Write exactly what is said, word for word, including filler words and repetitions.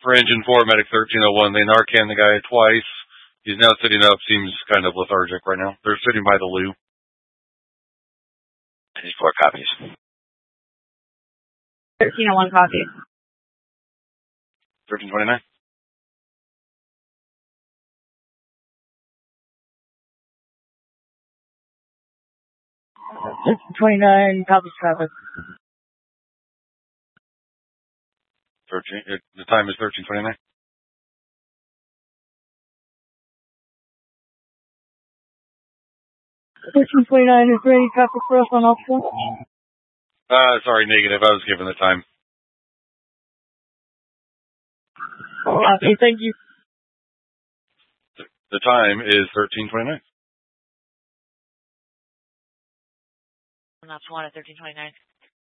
For engine four, medic thirteen oh one, they Narcan the guy twice. He's now sitting up, seems kind of lethargic right now. They're sitting by the loo. These four copies. thirteen oh one copy. thirteen twenty-nine. twenty-nine, copy traffic. thirteen, it, the time is thirteen twenty-nine. thirteen twenty-nine is ready, traffic for us on officer. Uh, sorry, negative. I was given the time. Okay, thank you. The time is thirteen twenty-nine. That's one at thirteen twenty-nine.